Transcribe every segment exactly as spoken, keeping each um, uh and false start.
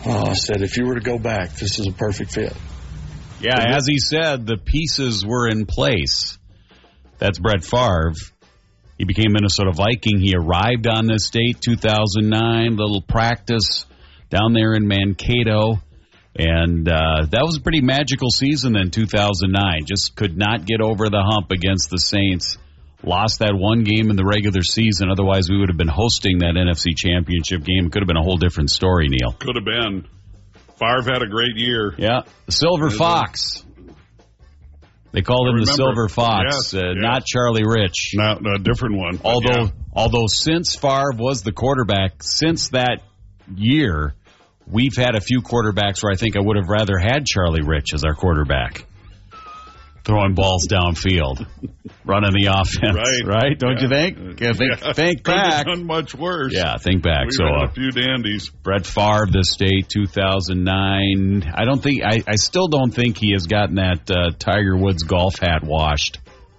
oh, I said, if you were to go back, this is a perfect fit. Yeah, as he said, the pieces were in place. That's Brett Favre. He became Minnesota Viking. He arrived on this date, two thousand nine, little practice down there in Mankato. And uh, that was a pretty magical season in two thousand nine. Just could not get over the hump against the Saints. Lost that one game in the regular season. Otherwise, we would have been hosting that N F C Championship game. Could have been a whole different story, Neil. Could have been. Favre had a great year. Yeah. The Silver Fox. They called him the Silver Fox, yes, uh, yes. not Charlie Rich. Not a different one. Although, yeah. although since Favre was the quarterback, since that year, we've had a few quarterbacks where I think I would have rather had Charlie Rich as our quarterback. Throwing balls downfield, running the offense, right? right? Don't yeah. you think? Yeah, think, yeah. think Could back. have done much worse. Yeah, think back. We've so had uh, a few dandies. Brett Favre, this date, two thousand nine. I don't think. I, I still don't think he has gotten that uh, Tiger Woods golf hat washed.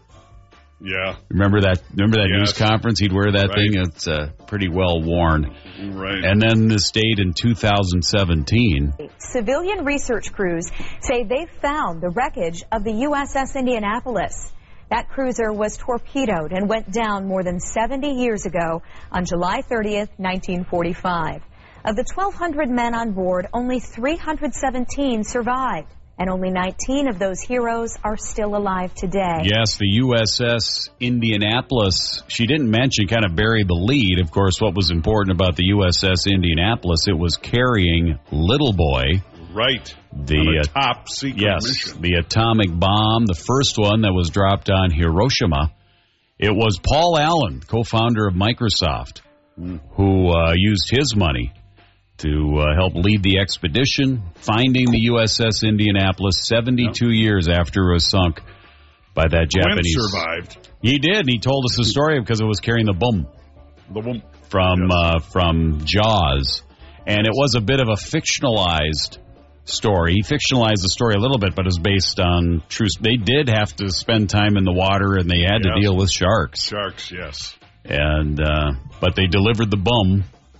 Yeah. Remember that? Remember that yes. news conference? He'd wear that right. thing. It's uh, pretty well worn. Right. And then this date in two thousand seventeen. Civilian research crews say they found the wreckage of the U S S Indianapolis. That cruiser was torpedoed and went down more than seventy years ago on July thirtieth, nineteen forty-five. Of the twelve hundred men on board, only three hundred seventeen survived. And only nineteen of those heroes are still alive today. Yes, the U S S Indianapolis. She didn't mention, kind of buried the lead. Of course, what was important about the U S S Indianapolis, it was carrying Little Boy. Right. The uh, top secret yes, mission. The atomic bomb, the first one that was dropped on Hiroshima. It was Paul Allen, co-founder of Microsoft, mm. who uh, used his money to uh, help lead the expedition, finding the U S S Indianapolis seventy-two yep. years after it was sunk by that Japanese. Quinn survived. He did, and he told us the story because it was carrying the boom, the boom. from yes. uh, from Jaws, and it was a bit of a fictionalized story. He fictionalized the story a little bit, but it was based on true. They did have to spend time in the water, and they had yes. to deal with sharks. Sharks, yes. And uh, but they delivered the boom.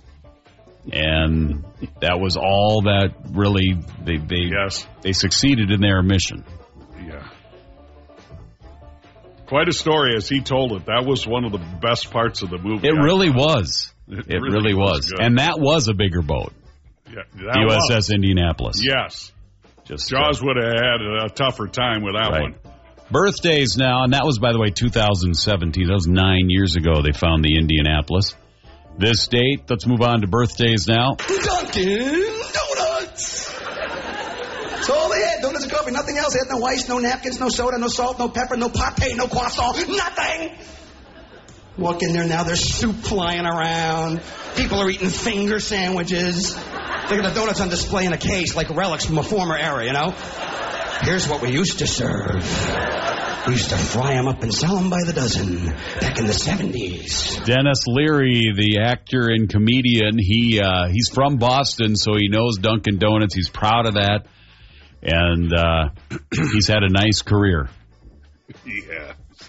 And that was all that really they they yes. they succeeded in their mission. Yeah, quite a story as he told it. That was one of the best parts of the movie. It really was. It, it really, really was, was, and that was a bigger boat. Yeah, the U S S was. Indianapolis. Yes, just Jaws uh, would have had a tougher time with that right. one. Birthdays now, and that was, by the way, two thousand seventeen. That was nine years ago. They found the Indianapolis. This date, let's move on to birthdays now. Dunkin' Donuts! That's all they had, donuts and coffee, nothing else. They had no ice, no napkins, no soda, no salt, no pepper, no pate, no croissant, nothing! Walk in there now, there's soup flying around. People are eating finger sandwiches. They got the donuts on display in a case like relics from a former era, you know? Here's what we used to serve. We used to fry them up and sell them by the dozen back in the seventies. Dennis Leary, the actor and comedian, he uh, he's from Boston, so he knows Dunkin' Donuts. He's proud of that, and uh, he's had a nice career. Yeah.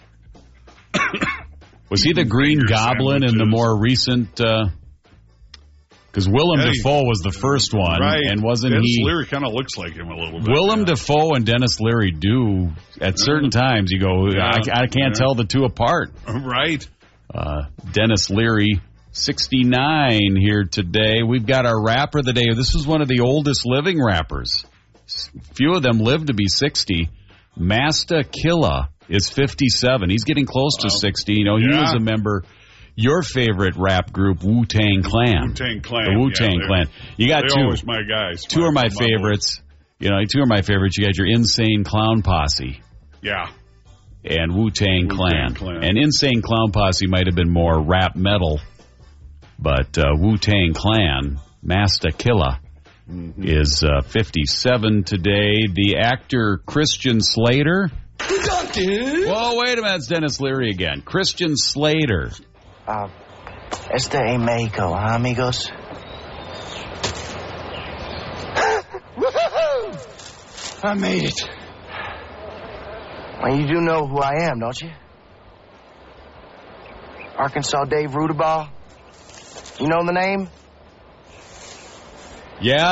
Was he the Green Goblin in the more recent... Uh, Because Willem yeah, Dafoe was the first one, right. and wasn't Dennis he? Dennis Leary kind of looks like him a little bit. Willem yeah. Dafoe and Dennis Leary do, at certain times, you go, yeah. I, I can't yeah. tell the two apart. Right. Uh, Dennis Leary, sixty-nine here today. We've got our rapper of the day. This is one of the oldest living rappers. Few of them live to be sixty. Masta Killa is fifty-seven. He's getting close wow. to sixty. You know, he yeah. was a member... Your favorite rap group, Wu-Tang Clan. Wu-Tang Clan. The Wu-Tang yeah, Clan. You got two. Always my guys. Two my, are my, my favorites. You know, two are my favorites. You got your Insane Clown Posse. Yeah. And Wu-Tang, Wu-Tang Clan. Clan. And Insane Clown Posse might have been more rap metal, but uh, Wu-Tang Clan, Masta Killa, mm-hmm. is uh, fifty-seven today. The actor Christian Slater. Duncan! Whoa, wait a minute. It's Dennis Leary again. Christian Slater. Uh, este en Mexico, huh, amigos? I made it. Well, you do know who I am, don't you? Arkansas Dave Rudabaugh. You know the name? Yeah.